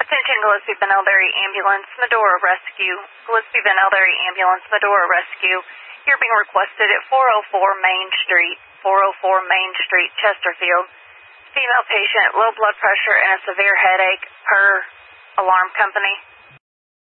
Attention Gillespie Bell Area Ambulance, Medora Rescue. Gillespie Bell Area Ambulance, Medora Rescue. You're being requested at 404 Main Street, 404 Main Street, Chesterfield. Female patient, low blood pressure and a severe headache per alarm company.